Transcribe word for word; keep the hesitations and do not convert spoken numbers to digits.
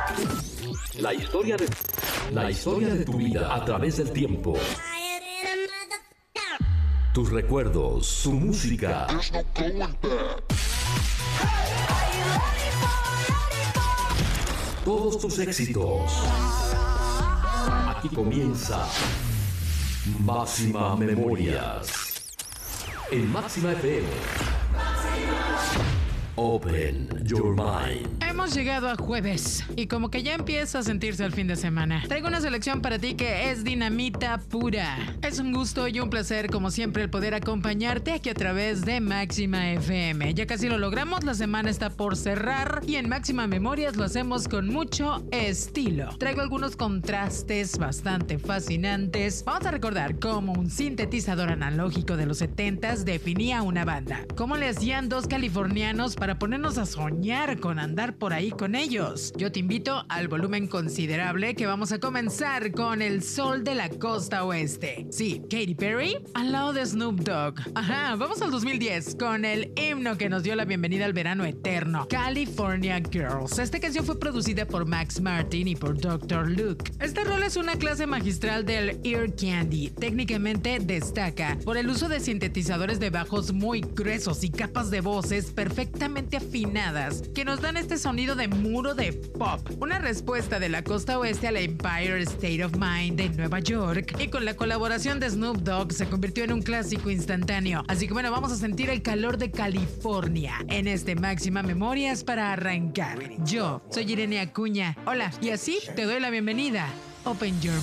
La historia de la historia de tu vida a través del tiempo. Tus recuerdos, tu música. Todos tus éxitos. Aquí comienza Máxima Memorias. En Máxima F M. Open your mind. Hemos llegado a jueves y como que ya empieza a sentirse el fin de semana. Traigo una selección para ti que es dinamita pura. Es un gusto y un placer como siempre el poder acompañarte aquí a través de Máxima F M. Ya casi lo logramos, la semana está por cerrar y en Máxima Memorias lo hacemos con mucho estilo. Traigo algunos contrastes bastante fascinantes. Vamos a recordar cómo un sintetizador analógico de los setentas definía una banda. Cómo le hacían dos californianos para ponernos a soñar con andar por ahí con ellos. Yo te invito al volumen considerable que vamos a comenzar con el sol de la costa oeste. Sí, Katy Perry al lado de Snoop Dogg. Ajá, vamos al dos mil diez con el himno que nos dio la bienvenida al verano eterno, California Girls. Esta canción fue producida por Max Martin y por doctor Luke. Esta rola es una clase magistral del Ear Candy. Técnicamente destaca por el uso de sintetizadores de bajos muy gruesos y capas de voces perfectamente afinadas que nos dan este sonido de muro de pop, una respuesta de la costa oeste a la Empire State of Mind de Nueva York, y con la colaboración de Snoop Dogg se convirtió en un clásico instantáneo. Así que bueno, vamos a sentir el calor de California en este Máxima Memorias para arrancar. Yo soy Irene Acuña. Hola, y así te doy la bienvenida. Open your